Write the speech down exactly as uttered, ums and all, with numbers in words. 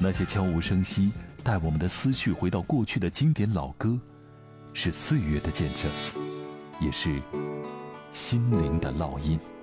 那些悄无声息带我们的思绪回到过去的经典老歌，是岁月的见证，也是心灵的烙印。